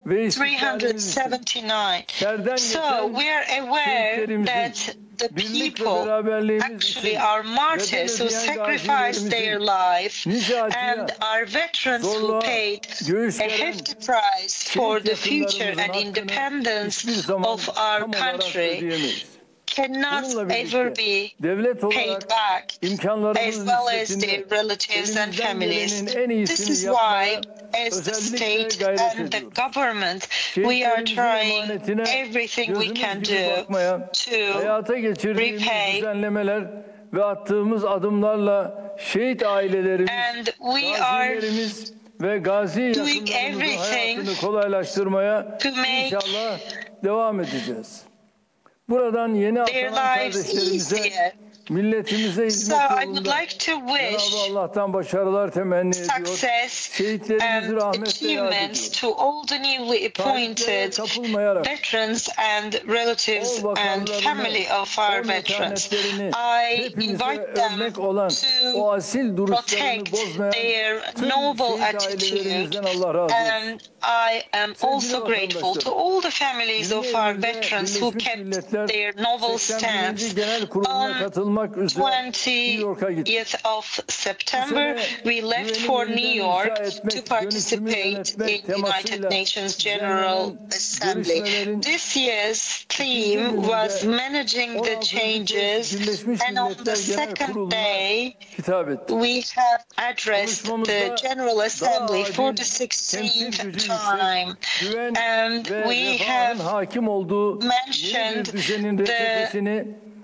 ve istiklalimiz için 379. serden So we are aware that the birlik ve people beraberliğimiz actually için are martyrs who bedel ödeyen sacrificed their life, nice acıya, and our veterans who zorluğa paid göğüs a geren hefty price for the future yakınlarımızın and hakkını independence hiçbir zaman of our tam olarak country ödeyemeyiz. cannot Bununla ever birlikte be devlet paid olarak back, as imkanlarımız well as nispetinde their relatives and elimizden families. gelenin en This iyisini is why, yapmaya as the özellikle state gayret and the ediyoruz. government, we are Şehitlerimizin trying emanetine everything we gözümüz can gibi do bakmaya, to hayata geçirdiğimiz repay, düzenlemeler ve attığımız adımlarla şehit ailelerimiz, and we are gazilerimiz ve gazi doing yakınlarımızın everything hayatını kolaylaştırmaya to make inşallah devam edeceğiz. Buradan yeni their atanan lives kardeşlerimize, easier. milletimize So hizmet I would yolunda like to Cenab-ı wish Allah'tan başarılar temenni ediyor. success Şehitlerimizi and rahmetle yad achievements ediyor. to all the newly Taliplere appointed kapılmayarak veterans and relatives ol and vakarlarını, family of our ol veterans. metanetlerini, I hepimize invite them örnek olan o to asil duruşlarını protect bozmayan their tüm noble şehit attitude, ailelerimizden Allah razı olsun. and I am also Sevgili grateful to vatandaşlarım, all the families of our Yeni veterans who Birleşmiş kept Milletler their noble 81. stance. Genel Kurulu'na On katılmak üzere New York'a gitti. 20th of September, Bu we sene left for güveni New yeniden York inşa etmek, to participate dönüşümü in yönetmek United temasıyla Nations General düzenlenen Assembly. görüşmelerin This year's ikinci theme was gününde managing the 16. changes, Birleşmiş and on the Milletler Genel second Kurulu'na day, hitap etti. we have addressed the Konuşmamızda General daha Assembly for the adil, temsil 16th gücü time, yüksek, güven and ve we refahın have hakim olduğu yeni mentioned bir düzenin the reçetesini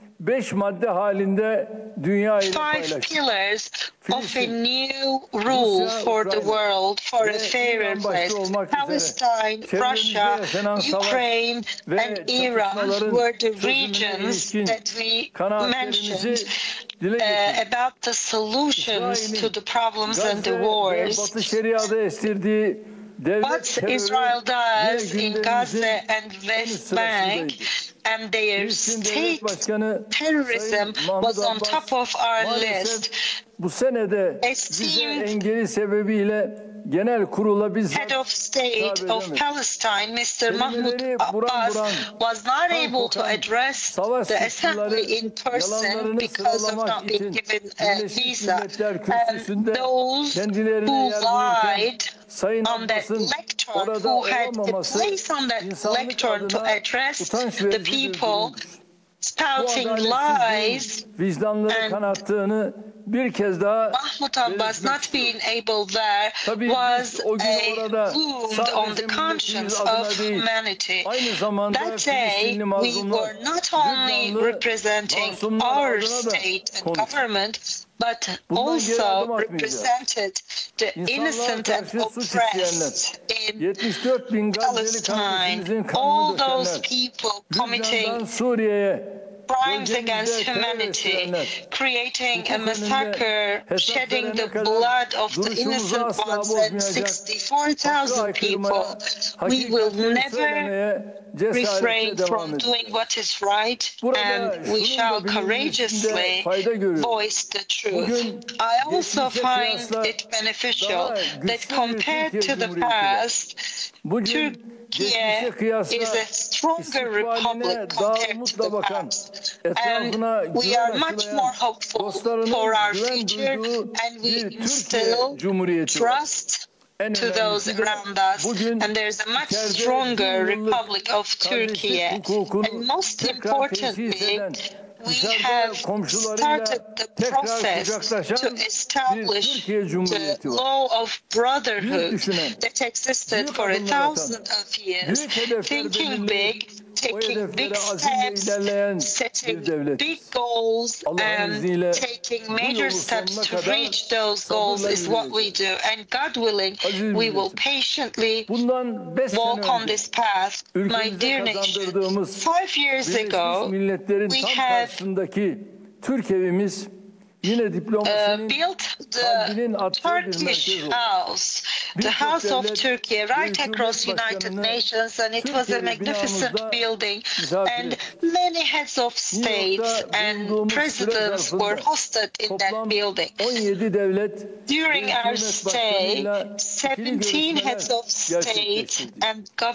5 madde halinde dünya ile 5 paylaştı. pillars of a Filistin, new rule Rusya, for the Ukrayna world, for a ve fairer İran place. başta olmak üzere Palestine, çevremizde Russia, yaşanan savaş Ukraine, ve and Iran çatışmaların were the çözümüne regions ilişkin that we kanaatlerimizi mentioned dile getirdik. about the solutions to İsrail'in the problems and the Gazze ve wars. Batı Şeria'da estirdiği devlet What terörü Israel does yine in gündemimizin Gaza and en West sırasındaydı. Bank and their Filistin state Devlet Başkanı terrorism Sayın Mahmud was on Abbas top of our maalesef list. bu senede bize Esteemed engeli sebebiyle genel kurula bizzat Head of State hitap of edemedi. Palestine, Mr. Mahmoud Kelimeleri buran Abbas, buran, was not kan able to kokan, address savaş the suçluları assembly in person yalanlarını because of sıralamak not being için given a Birleşmiş visa. Milletler And kürsüsünde those kendilerine who yer bulurken lied Sayın on that Abbas'ın lectern, orada who had a olamaması place on that insanlık lectern to adına address utanç the verici bir people durumdur. Bu spouting lies. adaletsizliğin vicdanları and kanattığını bir kez daha Mahmoud Abbas belirtmek not istiyorum. being able there Tabii was biz o gün a orada wound on sadece the conscience milletimiz adına of değil, humanity. aynı zamanda That day, Filistinli we mazlumlar, were not only Lübnanlı representing masumlar our adına da state and konuştuk. government, but Bundan geri adım also atmayacağız. represented the İnsanlığa innocent and karşı suç işleyenler, oppressed in 74 bin Gazze'li Palestine, kardeşimizin all kanını those dökenler, people committing Lübnan'dan Suriye'ye crimes bölgemizde against terör humanity, estirenler, creating a hukuk önünde massacre, hesap shedding verene the kadar blood of the duruşumuzu innocent asla ones and bozmayacak, 64,000 hakkı people. aykırmaya, We will hakikatleri never söylemeye refrain cesaretle devam from doing edeceğiz. what is right, Burada and we şunun shall da bilinmesinde courageously fayda görüyorum. voice the truth. Bugün I also geçmişe find kıyasla it beneficial daha that güçlü bir compared Türkiye to the Cumhuriyeti var. past, Bugün Türkiye geçmişe kıyasla is a stronger istikbaline republic compared umutla to the bakan, past. etrafına And we güven are much aşılayan, more hopeful dostlarının for our güven future, duyduğu and we bir Türkiye instill Cumhuriyeti var. trust En to those önemlisi de around us, bugün and there's a much içeride stronger 1 yıllık Republic of Turkey. kardeşlik hukukunu And most tekrar tesis importantly, eden, we dışarıda have komşularıyla started the tekrar process kucaklaşan to bir establish Türkiye the Cumhuriyeti var. law of Büyük brotherhood düşünen, that existed büyük for a adımlar atan, thousand of years, büyük hedefler thinking belirleyip big, o taking big hedeflere azimle steps, ilerleyen bir setting devlet. big goals, Allah'ın izniyle and taking bu major yolun steps sonuna to kadar reach those goals sabırla is what we yürüyeceğiz. do. And God willing, Aziz we will milletim, patiently bundan 5 sene walk on önce this path. My ülkemize dear nation, kazandırdığımız 5 years Birleşmiş ago, Milletler'in we tam had karşısındaki Türk evimiz yine diplomasinin built kalbinin the attığı bir Turkish merkez oldu. house, the Birçok House of devlet Turkey, ve right hükümet across United başkanını Nations, and it was a Türkiye'li magnificent binamızda building, misafir and ettik. many heads of New states York'ta and bulunduğumuz süre presidents were zarfında hosted in that toplam building. 17 devlet ve During our hükümet stay, başkanıyla ikili 17 heads görüşmeler of state gerçekleştirdik. and